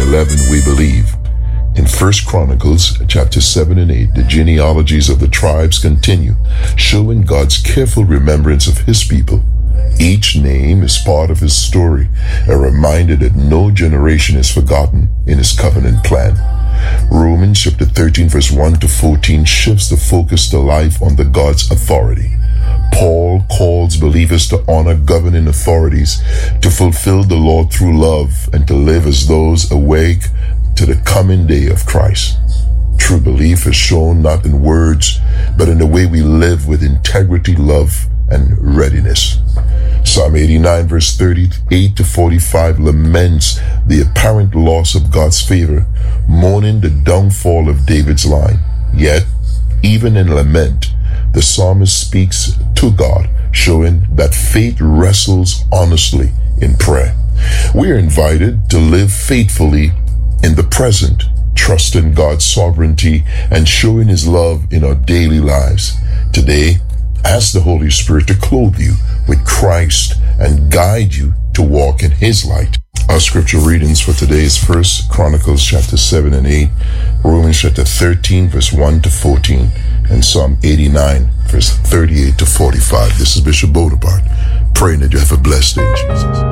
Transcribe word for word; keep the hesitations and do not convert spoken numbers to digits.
eleven we believe. In First Chronicles chapter seven and eight, the genealogies of the tribes continue, showing God's careful remembrance of his people. Each name is part of his story, a reminder that no generation is forgotten in his covenant plan. Romans chapter thirteen verse one to fourteen shifts the focus to life under God's authority. Paul calls believers to honor governing authorities, to fulfill the law through love, and to live as those awake to the coming day of Christ. True belief is shown not in words, but in the way we live with integrity, love, and readiness. Psalm eighty-nine verse thirty-eight to forty-five laments the apparent loss of God's favor, mourning the downfall of David's line. Yet, even in lament, the psalmist speaks to God, showing that faith wrestles honestly in prayer. We are invited to live faithfully in the present, trusting God's sovereignty and showing his love in our daily lives. Today, ask the Holy Spirit to clothe you with Christ and guide you to walk in his light. Our scripture readings for today is First Chronicles chapter seven and eight, Romans chapter thirteen verse one to fourteen, and Psalm eighty-nine verse thirty-eight to forty-five. This is Bishop Bodebart, praying that you have a blessed day in Jesus.